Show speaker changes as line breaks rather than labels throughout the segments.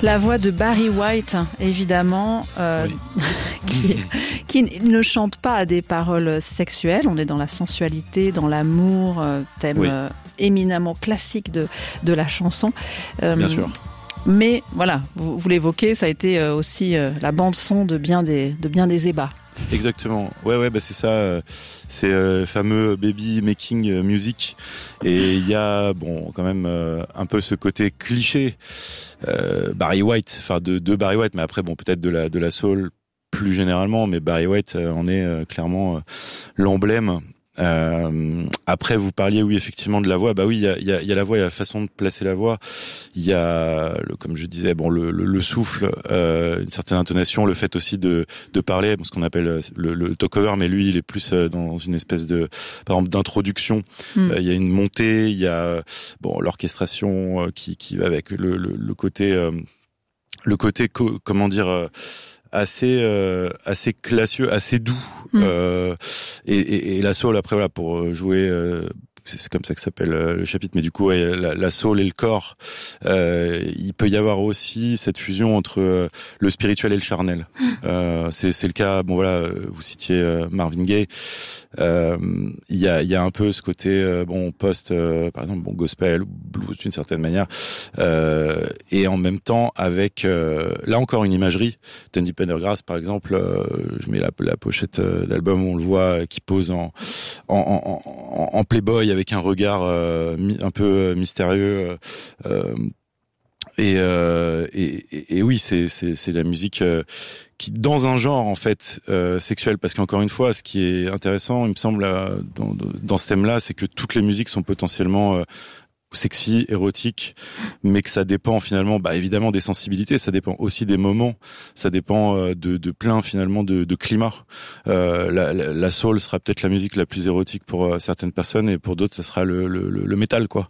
La voix de Barry White, évidemment, qui ne chante pas à des paroles sexuelles. On est dans la sensualité, dans l'amour, thème éminemment classique de la chanson.
Bien sûr.
Mais voilà, vous l'évoquez, ça a été aussi la bande-son de bien des ébats.
Exactement. Ouais, bah c'est ça. C'est fameux baby making music. Et il y a, quand même un peu ce côté cliché. Barry White, enfin de Barry White, mais après, peut-être de la soul plus généralement. Mais Barry White en est clairement l'emblème. Après, vous parliez, effectivement, de la voix. Bah oui, il y a la voix, il y a la façon de placer la voix. Il y a, comme je disais, le souffle, une certaine intonation, le fait aussi de parler, ce qu'on appelle le talk-over, mais lui, il est plus dans une espèce de, par exemple, d'introduction. Il y a une montée, il y a, l'orchestration qui va avec le côté, comment dire, assez classieux, assez doux. Et la soul, après, voilà, pour jouer, c'est comme ça que s'appelle le chapitre, mais du coup, la soul et le corps, il peut y avoir aussi cette fusion entre le spirituel et le charnel. C'est le cas, vous citiez Marvin Gaye. Il y a un peu ce côté, post, par exemple, gospel, blues d'une certaine manière, et en même temps avec, là encore, une imagerie. Tandy Pendergrass, par exemple, je mets la pochette d'album où on le voit qui pose en playboy avec un regard un peu mystérieux. Et oui, c'est la musique qui, dans un genre en fait sexuel, parce qu'encore une fois, ce qui est intéressant, il me semble, dans ce thème-là, c'est que toutes les musiques sont potentiellement sexy, érotique, mais que ça dépend finalement, évidemment, des sensibilités, ça dépend aussi des moments, ça dépend de plein finalement de climat. La soul sera peut-être la musique la plus érotique pour certaines personnes, et pour d'autres ça sera le métal, quoi.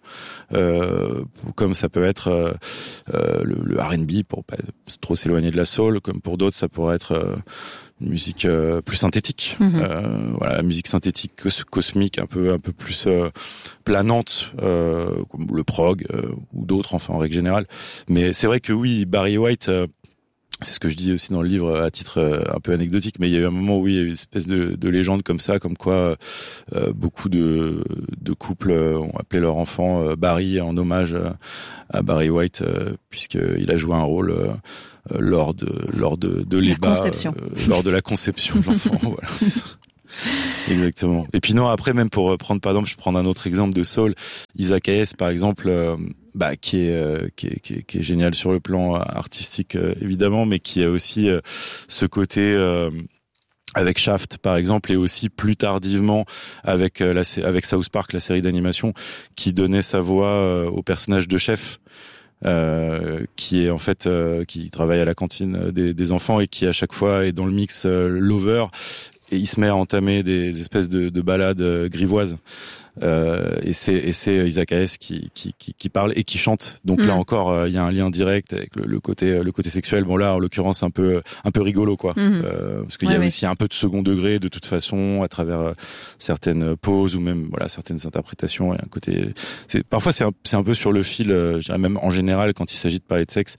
Comme ça peut être le R&B, pour pas trop s'éloigner de la soul, comme pour d'autres ça pourrait être une musique plus synthétique. La musique synthétique cosmique, un peu plus planante, comme le prog ou d'autres, enfin, en règle générale. Mais c'est vrai que oui, Barry White, c'est ce que je dis aussi dans le livre à titre un peu anecdotique, mais il y a eu un moment où il y a eu une espèce de légende comme ça, comme quoi beaucoup de couples ont appelé leur enfant Barry, en hommage à Barry White, puisqu'il a joué un rôle lors de l'EBA, lors de la conception de l'enfant. Voilà, c'est ça. Exactement. Et puis non, après, même pour prendre, par exemple, je prends un autre exemple de soul, Isaac Hayes, par exemple, qui est génial sur le plan artistique, évidemment, mais qui a aussi ce côté avec Shaft, par exemple, et aussi plus tardivement avec South Park, la série d'animation, qui donnait sa voix au personnage de chef. Qui est en fait qui travaille à la cantine des enfants, et qui à chaque fois est dans le mix Lover, et il se met à entamer des espèces de ballades grivoises, et c'est Isaac Hayes qui parle et qui chante. Donc là encore, il y a un lien direct avec le côté sexuel. Bon, là en l'occurrence un peu rigolo, quoi, parce qu'il y a aussi un peu de second degré de toute façon à travers certaines pauses, ou même certaines interprétations. Et un côté, parfois c'est un peu sur le fil, je dirais même en général quand il s'agit de parler de sexe.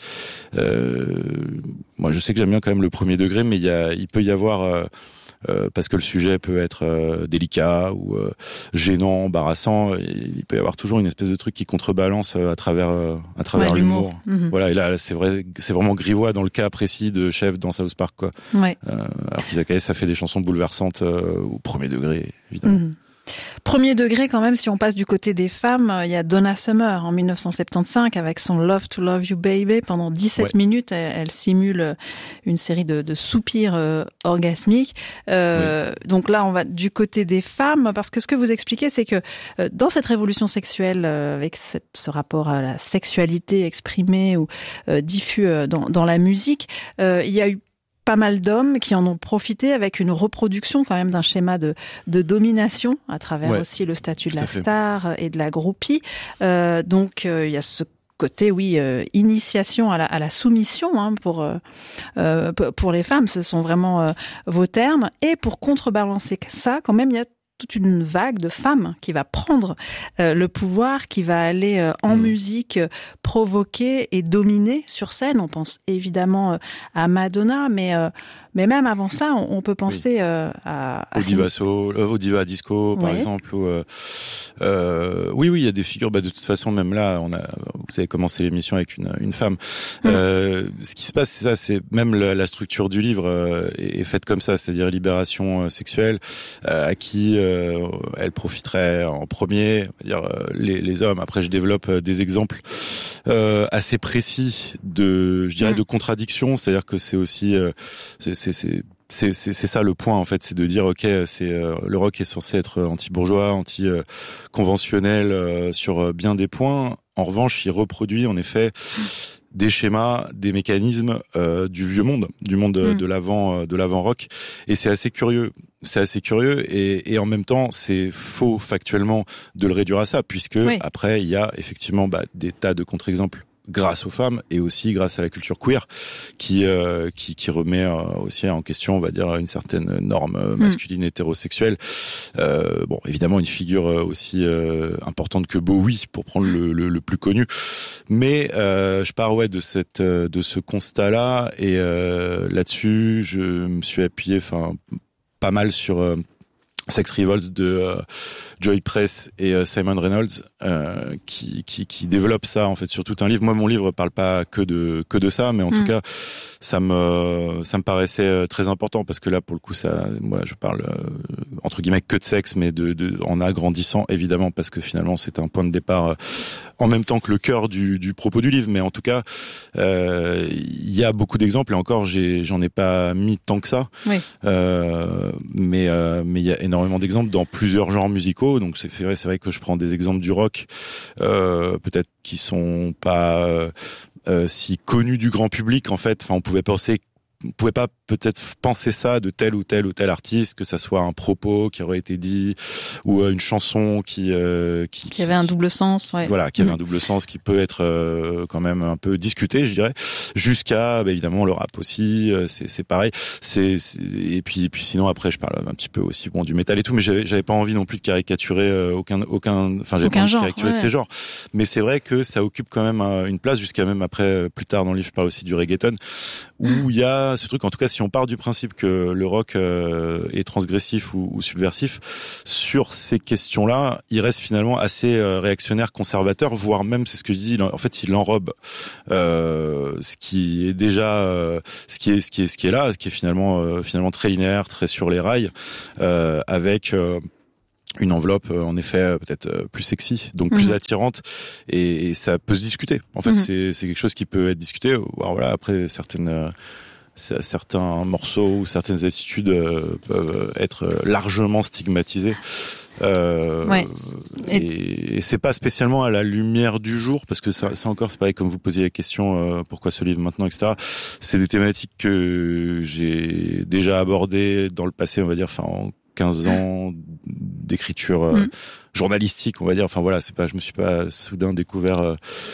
Moi je sais que j'aime bien quand même le premier degré, mais il peut y avoir parce que le sujet peut être délicat ou gênant, embarrassant, et il peut y avoir toujours une espèce de truc qui contrebalance à travers l'humour. Voilà, et là c'est vraiment grivois dans le cas précis de Chef dans South Park, quoi. Alors qu'Isaac Hayes, ça fait des chansons bouleversantes au premier degré, évidemment.
Premier degré quand même, si on passe du côté des femmes, il y a Donna Summer en 1975 avec son Love to Love You Baby. Pendant 17 minutes, elle simule une série de soupirs orgasmiques. Donc là, on va du côté des femmes, parce que ce que vous expliquez, c'est que dans cette révolution sexuelle, avec ce rapport à la sexualité exprimée ou diffus dans la musique, il y a eu pas mal d'hommes qui en ont profité, avec une reproduction quand même d'un schéma de domination à travers aussi le statut de la star et de la groupie. Donc il y a ce côté, initiation à la soumission, pour les femmes, ce sont vraiment vos termes. Et pour contrebalancer ça, quand même, il y a toute une vague de femmes qui va prendre le pouvoir, qui va aller en musique provoquer et dominer sur scène. On pense évidemment à Madonna, mais même avant cela, on peut penser à
au Diva Disco, par exemple. Ou, oui, il y a des figures. De toute façon, même là, vous avez commencé l'émission avec une femme. Ce qui se passe, c'est ça, c'est même la structure du livre est faite comme ça, c'est-à-dire libération sexuelle, à qui elle profiterait en premier, les hommes. Après, je développe des exemples assez précis de contradiction, c'est-à-dire que c'est aussi c'est ça le point en fait, c'est de dire le rock est censé être anti-bourgeois, anti-conventionnel sur bien des points. En revanche, il reproduit en effet des schémas, des mécanismes du vieux monde, du monde de l'avant rock, et c'est assez curieux. Et en même temps, c'est faux factuellement de le réduire à ça, puisque après il y a effectivement des tas de contre-exemples grâce aux femmes et aussi grâce à la culture queer qui remet aussi en question, on va dire, une certaine norme masculine hétérosexuelle. Évidemment une figure aussi importante que Bowie pour prendre le plus connu. Mais je pars de ce constat-là et là-dessus, je me suis appuyé pas mal sur Sex Revolts de Joy Press et Simon Reynolds qui développe ça en fait sur tout un livre. Moi, mon livre parle pas que de ça, mais en tout cas ça me paraissait très important parce que là pour le coup je parle entre guillemets que de sexe, mais en agrandissant évidemment, parce que finalement c'est un point de départ en même temps que le cœur du propos du livre. Mais en tout cas il y a beaucoup d'exemples, et encore j'en ai pas mis tant que ça. Mais il y a énormément d'exemples dans plusieurs genres musicaux. Donc c'est vrai que je prends des exemples du rock peut-être qui sont pas si connus du grand public en fait. On pouvait pas peut-être penser ça de tel ou tel artiste, que ça soit un propos qui aurait été dit ou une chanson qui
avait un double sens,
qui avait un double sens, qui peut être quand même un peu discuté, je dirais, jusqu'à évidemment le rap aussi, c'est pareil, et puis sinon après je parle un petit peu aussi du métal et tout, mais j'avais pas envie non plus de caricaturer aucun genre, caricaturer ces genres, mais c'est vrai que ça occupe quand même une place, jusqu'à même après plus tard dans le livre je parle aussi du reggaeton, où il y a ce truc, en tout cas si on part du principe que le rock est transgressif ou subversif, sur ces questions-là, il reste finalement assez réactionnaire, conservateur, voire même, c'est ce que je dis, en fait il enrobe ce qui est déjà ce qui est là, qui est finalement très linéaire, très sur les rails, avec une enveloppe en effet peut-être plus sexy, donc plus attirante, et ça peut se discuter. En fait, c'est quelque chose qui peut être discuté. Voilà, après certains morceaux ou certaines attitudes peuvent être largement stigmatisées. Et c'est pas spécialement à la lumière du jour, parce que ça encore c'est pareil, comme vous posiez la question pourquoi ce livre maintenant, etc. C'est des thématiques que j'ai déjà abordées dans le passé, on va dire, en 15 ans d'écriture journalistique, on va dire. Je me suis pas soudain découvert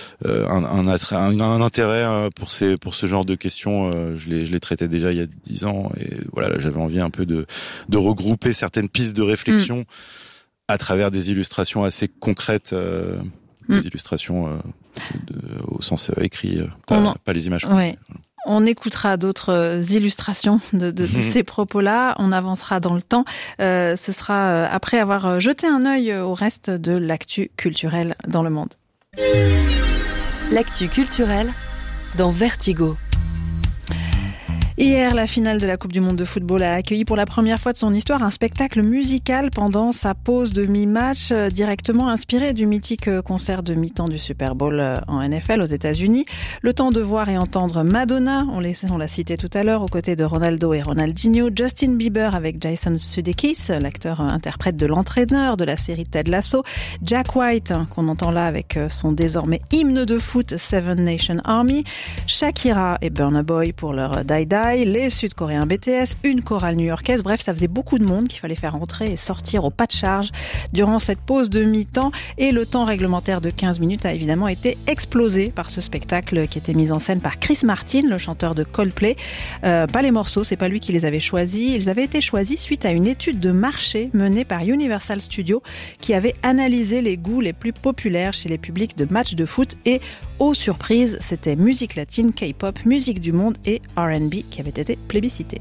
un intérêt pour ce genre de questions. Je les traitais déjà il y a 10 ans, et voilà, là, j'avais envie un peu de regrouper certaines pistes de réflexion à travers des illustrations assez concrètes, des illustrations au sens écrit, pas les images.
Ouais. On écoutera d'autres illustrations de ces propos-là. On avancera dans le temps. Ce sera après avoir jeté un œil au reste de l'actu culturelle dans le monde.
L'actu culturelle dans Vertigo.
Hier, la finale de la Coupe du Monde de football a accueilli pour la première fois de son histoire un spectacle musical pendant sa pause de mi-match, directement inspiré du mythique concert de mi-temps du Super Bowl en NFL aux États-Unis. Le temps de voir et entendre Madonna, on l'a cité tout à l'heure, aux côtés de Ronaldo et Ronaldinho, Justin Bieber avec Jason Sudeikis, l'acteur interprète de l'entraîneur de la série Ted Lasso, Jack White, qu'on entend là avec son désormais hymne de foot Seven Nation Army, Shakira et Burna Boy pour leur Die Die, IE, les Sud-Coréens BTS, une chorale new-yorkaise. Bref, ça faisait beaucoup de monde qu'il fallait faire entrer et sortir au pas de charge durant cette pause de mi-temps. Et le temps réglementaire de 15 minutes a évidemment été explosé par ce spectacle qui était mis en scène par Chris Martin, le chanteur de Coldplay. Pas les morceaux, c'est pas lui qui les avait choisis. Ils avaient été choisis suite à une étude de marché menée par Universal Studios qui avait analysé les goûts les plus populaires chez les publics de matchs de foot et, aux surprises, c'était musique latine, K-pop, musique du monde et R&B qui avaient été plébiscités.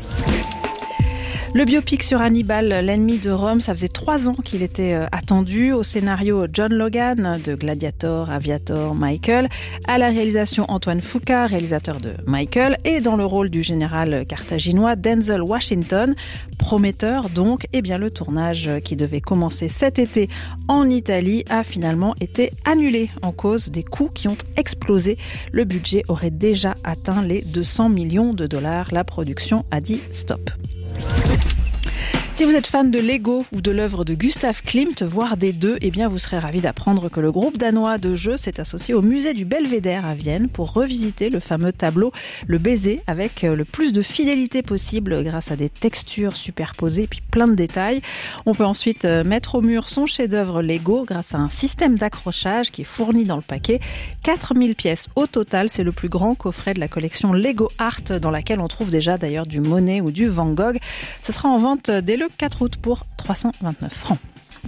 Le biopic sur Hannibal, l'ennemi de Rome, ça faisait 3 ans qu'il était attendu. Au scénario, John Logan, de Gladiator, Aviator, Michael. À la réalisation, Antoine Fuqua, réalisateur de Michael. Et dans le rôle du général carthaginois, Denzel Washington. Prometteur donc. Eh bien, le tournage qui devait commencer cet été en Italie a finalement été annulé en cause des coûts qui ont explosé. Le budget aurait déjà atteint les 200 millions de dollars. La production a dit stop. Si vous êtes fan de Lego ou de l'œuvre de Gustav Klimt, voire des deux, eh bien vous serez ravi d'apprendre que le groupe danois de jeux s'est associé au musée du Belvédère à Vienne pour revisiter le fameux tableau Le Baiser avec le plus de fidélité possible grâce à des textures superposées et puis plein de détails. On peut ensuite mettre au mur son chef-d'œuvre Lego grâce à un système d'accrochage qui est fourni dans le paquet. 4000 pièces au total, c'est le plus grand coffret de la collection Lego Art dans laquelle on trouve déjà d'ailleurs du Monet ou du Van Gogh. Ce sera en vente dès le 4 août pour 329 francs.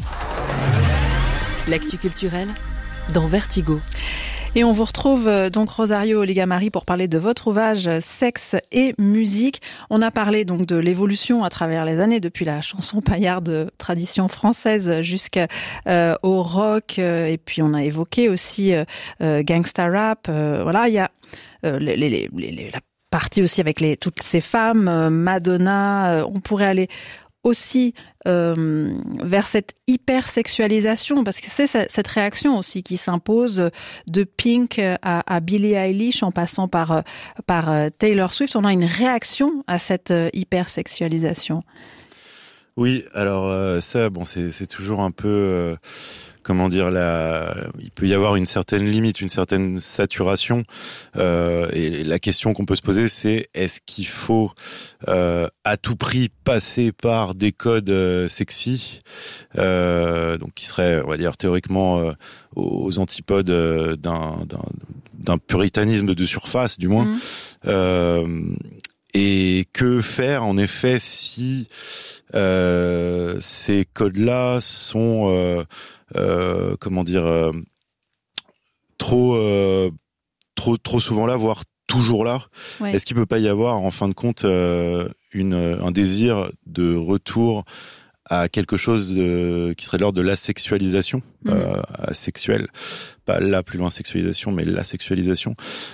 L'actu culturelle dans Vertigo.
Et on vous retrouve donc Rosario Ligamari pour parler de votre ouvrage Sexe et musique. On a parlé donc de l'évolution à travers les années depuis la chanson paillarde tradition française jusqu'au rock et puis on a évoqué aussi gangsta rap. Voilà, il y a la partie aussi avec toutes ces femmes, Madonna. On pourrait aller aussi vers cette hypersexualisation, parce que c'est cette réaction aussi qui s'impose de Pink à Billie Eilish en passant par Taylor Swift. On a une réaction à cette hypersexualisation.
Oui, alors ça, bon, c'est toujours un peu... comment dire, il peut y avoir une certaine limite, une certaine saturation. Et la question qu'on peut se poser, c'est est-ce qu'il faut à tout prix passer par des codes sexy, donc qui seraient, on va dire, théoriquement aux antipodes d'un puritanisme de surface, du moins. Et que faire, en effet, si ces codes-là sont comment dire, trop souvent là, voire toujours là. Ouais. Est-ce qu'il peut pas y avoir, en fin de compte, un désir de retour à quelque chose qui serait de l'ordre de l'asexualisation, asexuelle, pas la plus loin sexualisation, mais la sexualisation.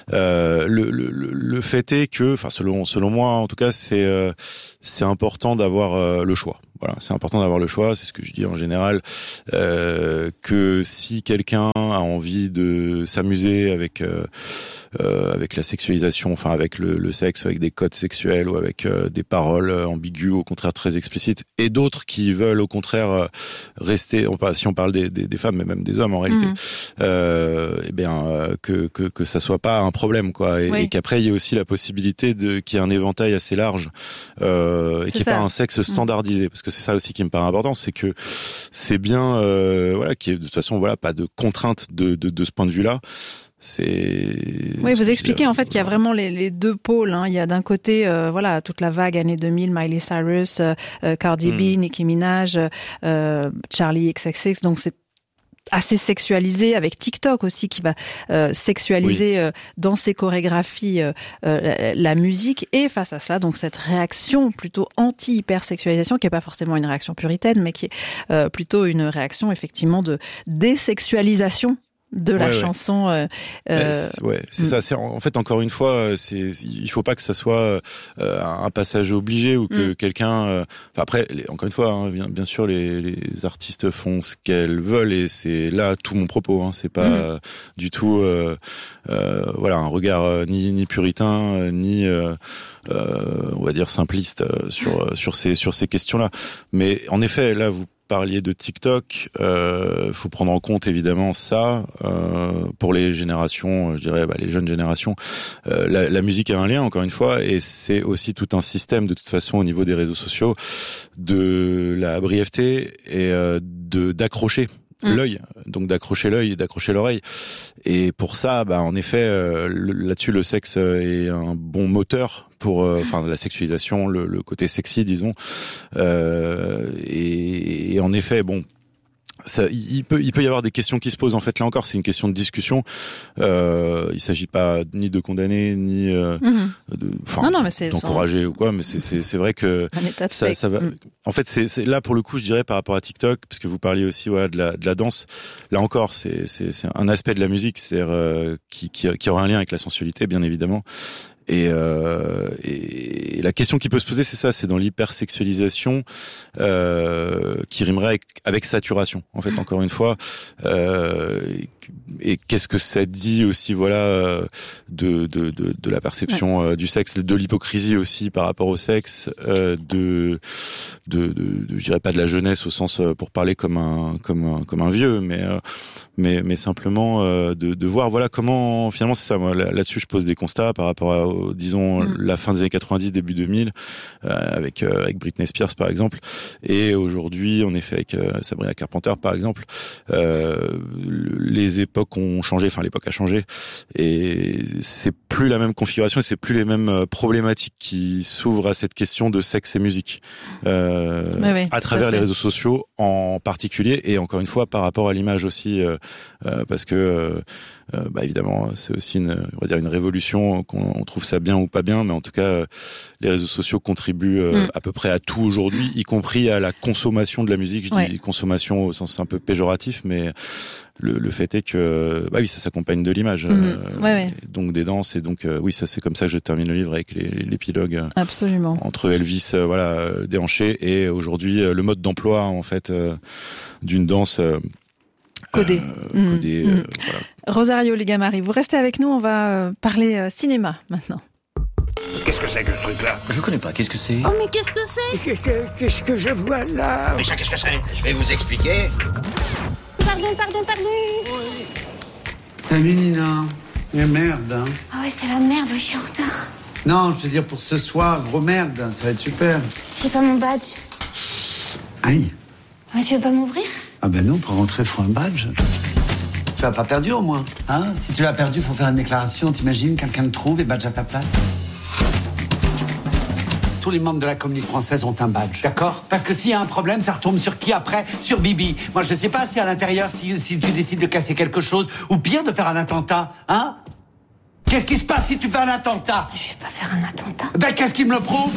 Le fait est que, enfin selon moi en tout cas, c'est important d'avoir le choix. Voilà, c'est important d'avoir le choix, c'est ce que je dis en général, que si quelqu'un a envie de s'amuser avec la sexualisation, enfin avec le sexe, avec des codes sexuels ou avec des paroles ambiguës, au contraire très explicites, et d'autres qui veulent au contraire rester, si on parle des femmes, mais même des hommes en réalité, eh bien que ça soit pas un problème, quoi, et qu'après il y ait aussi la possibilité qu'il y ait un éventail assez large et qu'il n'y ait pas un sexe standardisé, parce que c'est ça aussi qui me paraît important, c'est que c'est bien voilà, qu'il y ait de toute façon voilà pas de contrainte de ce point de vue-là.
Oui, vous expliquez en fait qu'il y a vraiment les deux pôles. Hein. Il y a d'un côté, voilà, toute la vague années 2000, Miley Cyrus, Cardi B, Nicki Minaj, Charlie XCX. Donc c'est assez sexualisé, avec TikTok aussi qui va sexualiser dans ses chorégraphies la musique. Et face à ça, donc cette réaction plutôt anti-hypersexualisation, qui est pas forcément une réaction puritaine, mais qui est plutôt une réaction effectivement de désexualisation de la chanson.
C'est ça. C'est en fait, encore une fois, il faut pas que ça soit un passage obligé ou que quelqu'un. Après, encore une fois, hein, bien sûr, les artistes font ce qu'elles veulent et c'est là tout mon propos. Hein, c'est pas du tout, voilà, un regard ni puritain ni on va dire simpliste sur ces questions-là. Mais en effet, là, vous parliez de TikTok, faut prendre en compte évidemment ça. Pour les générations, je dirais les jeunes générations, la musique a un lien encore une fois, et c'est aussi tout un système de toute façon au niveau des réseaux sociaux de la brièveté et d'accrocher l'œil, donc d'accrocher l'œil et d'accrocher l'oreille. Et pour ça, en effet, là-dessus, le sexe est un bon moteur pour, la sexualisation, le côté sexy, disons. Et en effet, ça, il peut y avoir des questions qui se posent. En fait, là encore, c'est une question de discussion. Il s'agit pas ni de condamner ni d'encourager ou quoi. Mais c'est vrai que ça va. En fait, c'est là pour le coup, je dirais par rapport à TikTok, parce que vous parliez aussi de la danse. Là encore, c'est un aspect de la musique, c'est-à-dire qui aura un lien avec la sensualité, bien évidemment. Et la question qui peut se poser, c'est ça, c'est dans l'hypersexualisation qui rimerait avec saturation. En fait, encore une fois, et qu'est-ce que ça dit aussi, de la perception du sexe, de l'hypocrisie aussi par rapport au sexe, je dirais pas de la jeunesse au sens pour parler comme un vieux, mais simplement de voir comment finalement c'est ça. Moi, là-dessus, je pose des constats par rapport à disons la fin des années 90, début 2000 avec Britney Spears par exemple, et aujourd'hui en effet avec Sabrina Carpenter par exemple. Les époques ont changé, l'époque a changé, et c'est plus la même configuration et c'est plus les mêmes problématiques qui s'ouvrent à cette question de sexe et musique à travers les réseaux sociaux en particulier, et encore une fois par rapport à l'image aussi, parce que évidemment c'est aussi une révolution, qu'on trouve ça bien ou pas bien, mais en tout cas les réseaux sociaux contribuent à peu près à tout aujourd'hui, y compris à la consommation de la musique. Je dis consommation au sens un peu péjoratif, mais le fait est que ça s'accompagne de l'image, donc des danses, et donc ça c'est comme ça que je termine le livre, avec l'épilogue
absolument
entre Elvis déhanché et aujourd'hui le mode d'emploi en fait d'une danse codée. Voilà.
Rosario Ligamari, vous restez avec nous, on va parler cinéma maintenant.
Qu'est-ce que c'est que ce truc-là?
Je connais pas, qu'est-ce que c'est?
Oh mais qu'est-ce que c'est?
Qu'est-ce que je vois là?
Mais ça, qu'est-ce que c'est? Je vais vous expliquer.
Pardon.
Oui.
Salut Nina. Mais merde, hein.
Ah ouais, c'est la merde, je suis en retard.
Non, je veux dire pour ce soir, gros merde, ça va être super.
J'ai pas mon badge.
Aïe.
Mais tu veux pas m'ouvrir?
Ah ben non, pour rentrer, faut un badge. Tu l'as pas perdu au moins, hein? Si tu l'as perdu, faut faire une déclaration, t'imagines, quelqu'un le trouve et badge à ta place. Tous les membres de la Comédie Française ont un badge, d'accord? Parce que s'il y a un problème, ça retombe sur qui après? Sur Bibi. Moi, je sais pas si à l'intérieur, si tu décides de casser quelque chose, ou pire, de faire un attentat, hein? Qu'est-ce qui se passe si tu fais un attentat?
Je vais pas faire un attentat.
Ben, qu'est-ce qui me le prouve?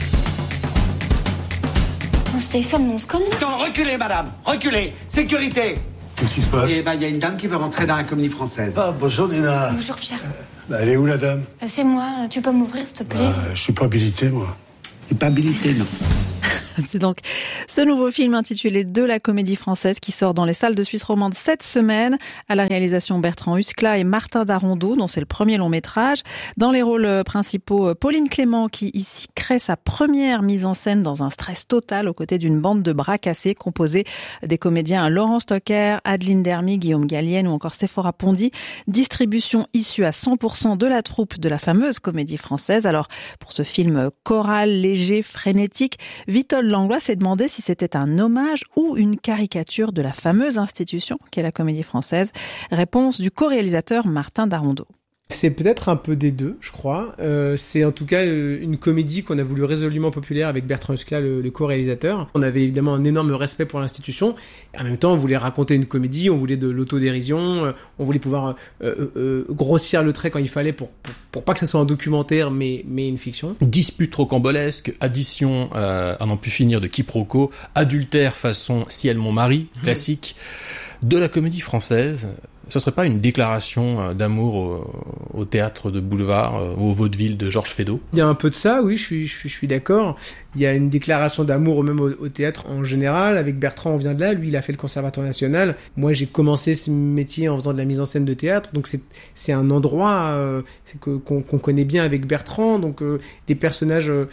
Mon Stéphane, on se connaît.
Non, reculez, madame, reculez. Sécurité.
Qu'est-ce qui se passe?
Eh ben, il y a une dame qui veut rentrer dans la Comédie Française.
Ah, bonjour Nina.
Bonjour Pierre.
Elle est où la dame?
C'est moi, tu peux m'ouvrir s'il te plaît?
Je suis pas habilité, moi.
C'est pas habilité, non.
C'est donc ce nouveau film intitulé De la Comédie Française qui sort dans les salles de Suisse romande cette semaine, à la réalisation Bertrand Huskla et Martin Darondeau, dont c'est le premier long métrage. Dans les rôles principaux, Pauline Clément qui ici crée sa première mise en scène dans un stress total aux côtés d'une bande de bras cassés composée des comédiens Laurent Stocker, Adeline Dermy, Guillaume Gallienne ou encore Sephora Pondy. Distribution issue à 100% de la troupe de la fameuse Comédie Française. Alors pour ce film choral, léger, frénétique, Vitol Langlois s'est demandé si c'était un hommage ou une caricature de la fameuse institution qu'est la Comédie Française. Réponse du co-réalisateur Martin Darondeau.
C'est peut-être un peu des deux, je crois. C'est en tout cas une comédie qu'on a voulu résolument populaire avec Bertrand Huskla, le co-réalisateur. On avait évidemment un énorme respect pour l'institution. Et en même temps, on voulait raconter une comédie, on voulait de l'autodérision, on voulait pouvoir grossir le trait quand il fallait pour pas que ça soit un documentaire, mais une fiction.
Dispute rocambolesque, addition à n'en plus finir de quiproquos, adultère façon Ciel mon mari, classique, de la Comédie Française. Ce serait pas une déclaration d'amour au théâtre de boulevard ou au vaudeville de Georges Feydeau?
Il y a un peu de ça, oui, je suis d'accord. Il y a une déclaration d'amour même au théâtre en général. Avec Bertrand, on vient de là. Lui, il a fait le Conservatoire national. Moi, j'ai commencé ce métier en faisant de la mise en scène de théâtre. Donc, c'est un endroit qu'on connaît bien avec Bertrand. Donc, des personnages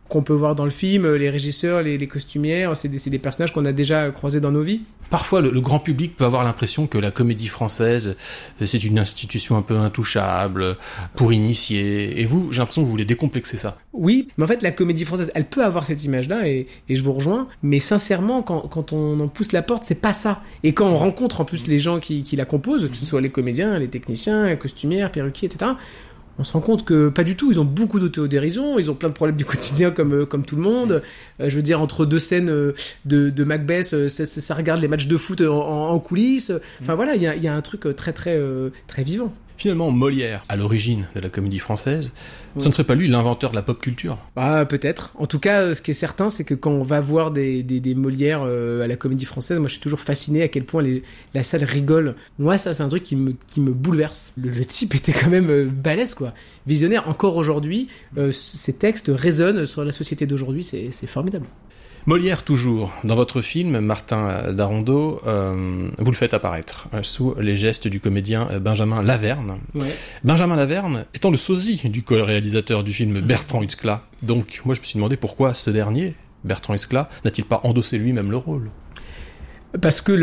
qu'on peut voir dans le film, les régisseurs, les costumières, c'est des personnages qu'on a déjà croisés dans nos vies.
Parfois, le grand public peut avoir l'impression que la comédie française, c'est une institution un peu intouchable, pour initier. Et vous, j'ai l'impression que vous voulez décomplexer ça.
Oui, mais en fait, la comédie française, elle peut avoir cette image-là, et je vous rejoins. Mais sincèrement, quand on en pousse la porte, c'est pas ça. Et quand on rencontre en plus les gens qui la composent, que ce soit les comédiens, les techniciens, les costumières, perruquiers, etc., on se rend compte que pas du tout, ils ont beaucoup d'autodérision, ils ont plein de problèmes du quotidien comme tout le monde. Je veux dire, entre deux scènes de Macbeth, ça regarde les matchs de foot en coulisses. Enfin voilà, il y a un truc très vivant.
Finalement, Molière, à l'origine de la comédie française, ce ne serait pas lui l'inventeur de la pop culture?
Ah, peut-être. En tout cas, ce qui est certain, c'est que quand on va voir des Molières à la comédie française, moi je suis toujours fasciné à quel point la salle rigole. Moi, ça, c'est un truc qui me bouleverse. Le type était quand même balèze, quoi. Visionnaire. Encore aujourd'hui, ses textes résonnent sur la société d'aujourd'hui, c'est formidable.
Molière toujours. Dans votre film, Martin Darondeau, vous le faites apparaître sous les gestes du comédien Benjamin Laverne. Ouais. Benjamin Laverne étant le sosie du co-réalisateur du film Bertrand Huskla. Donc, moi je me suis demandé pourquoi ce dernier, Bertrand Huskla, n'a-t-il pas endossé lui-même le rôle ?
Parce que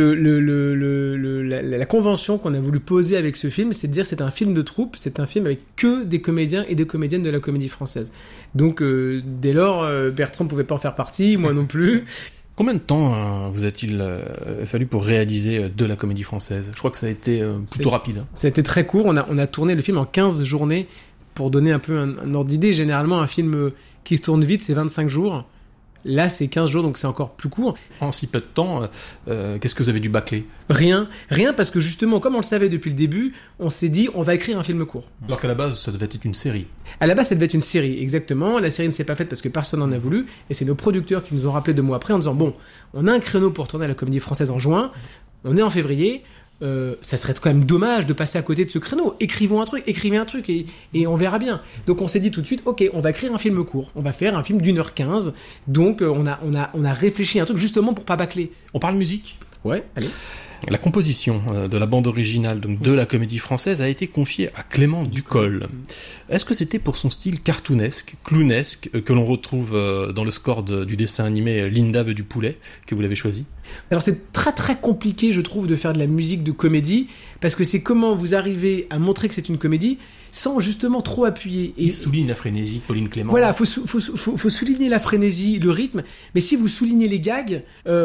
la convention qu'on a voulu poser avec ce film, c'est de dire que c'est un film de troupe, c'est un film avec que des comédiens et des comédiennes de la comédie française. Donc dès lors, Bertrand ne pouvait pas en faire partie, moi non plus.
Combien de temps vous a-t-il fallu pour réaliser de la comédie française ? Je crois que ça a été plutôt rapide. Hein.
Ça a été très court, on a tourné le film en 15 journées pour donner un peu un ordre d'idée. Généralement, un film qui se tourne vite, c'est 25 jours. Là, c'est 15 jours, donc c'est encore plus court.
En si peu de temps, qu'est-ce que vous avez dû bâcler ?
Rien, parce que justement, comme on le savait depuis le début, on s'est dit, on va écrire un film court.
Alors qu'à la base, ça devait être une série.
À la base, ça devait être une série, exactement. La série ne s'est pas faite parce que personne n'en a voulu, et c'est nos producteurs qui nous ont rappelé 2 mois après en disant, bon, on a un créneau pour tourner à la Comédie Française en juin, on est en février, ça serait quand même dommage de passer à côté de ce créneau. Écrivez un truc et on verra bien. Donc on s'est dit tout de suite, ok, on va écrire un film court. On va faire un film d'1h15. Donc on a réfléchi à un truc justement pour pas bâcler.
On parle musique ?
Ouais, allez.
La composition de la bande originale donc de la comédie française a été confiée à Clément Ducol. Est-ce que c'était pour son style cartoonesque, clownesque, que l'on retrouve dans le score du dessin animé Linda veut du poulet, que vous l'avez choisi ?
Alors c'est très très compliqué, je trouve, de faire de la musique de comédie, parce que c'est comment vous arrivez à montrer que c'est une comédie sans justement trop appuyer.
Il souligne la frénésie de Pauline Clément.
Voilà, faut souligner la frénésie, le rythme, mais si vous soulignez les gags,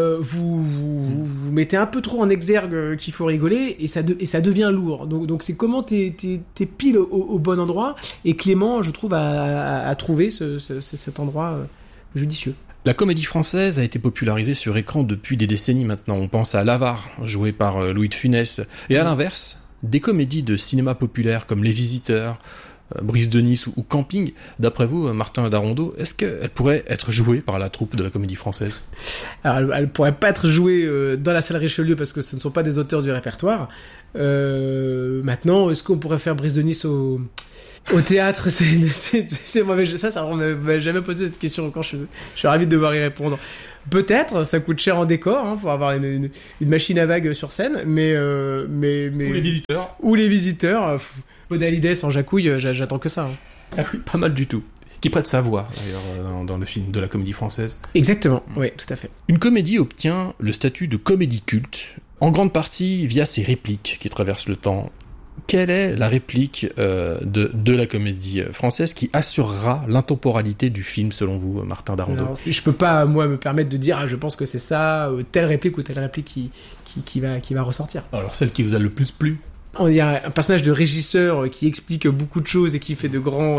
vous mettez un peu trop en exergue qu'il faut rigoler, et ça devient lourd. Donc c'est comment t'es pile au bon endroit, et Clément, je trouve, a trouvé cet endroit judicieux.
La comédie française a été popularisée sur écran depuis des décennies maintenant. On pense à l'Avare, joué par Louis de Funès. Et à l'inverse, des comédies de cinéma populaire comme Les Visiteurs, Brise de Nice ou Camping, d'après vous, Martin Darondeau, est-ce qu'elle pourrait être jouée par la troupe de la comédie française ?
Alors, elle pourrait pas être jouée dans la salle Richelieu parce que ce ne sont pas des auteurs du répertoire. Maintenant, est-ce qu'on pourrait faire Brise de Nice au théâtre? C'est mauvais. Ça on m'a jamais posé cette question encore. Je suis ravi de devoir y répondre. Peut-être, ça coûte cher en décor, pour avoir une machine à vagues sur scène, mais
ou Les Visiteurs.
Ou Les Visiteurs. Podalides en jacouille, j'attends que ça.
Ah oui, pas mal du tout. Qui prête sa voix, d'ailleurs, dans le film de la comédie française.
Exactement, oui, tout à fait.
Une comédie obtient le statut de comédie culte, en grande partie via ses répliques qui traversent le temps. Quelle est la réplique de la comédie française qui assurera l'intemporalité du film, selon vous, Martin Darondeau ?
Alors, je peux pas, moi, me permettre de dire je pense que c'est ça, telle réplique ou telle réplique qui va ressortir.
Alors, celle qui vous a le plus plu ?
Il y a un personnage de régisseur qui explique beaucoup de choses et qui fait de grands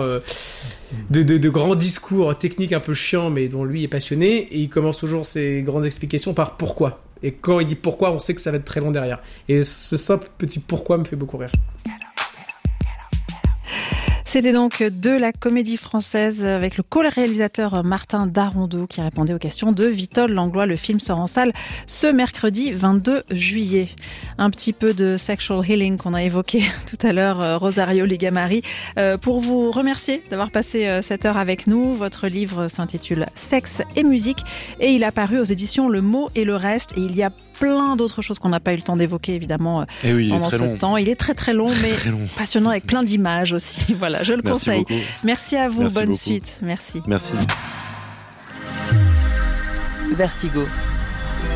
discours techniques un peu chiants, mais dont lui est passionné, et il commence toujours ses grandes explications par pourquoi. Et quand il dit pourquoi, on sait que ça va être très long derrière. Et ce simple petit pourquoi me fait beaucoup rire.
C'était donc de la comédie française avec le co-réalisateur Martin Darondeau qui répondait aux questions de Vitol Langlois. Le film sort en salle ce mercredi 22 juillet. Un petit peu de sexual healing qu'on a évoqué tout à l'heure, Rosario Ligamari. Pour vous remercier d'avoir passé cette heure avec nous, votre livre s'intitule Sexe et musique et il a paru aux éditions Le Mot et le Reste. Et il y a plein d'autres choses qu'on n'a pas eu le temps d'évoquer évidemment pendant ce temps. Il est très très long, mais passionnant avec plein d'images aussi. Voilà, je le conseille.
Beaucoup.
Merci à vous,
Merci
bonne
beaucoup.
suite. Merci.
Merci.
Vertigo.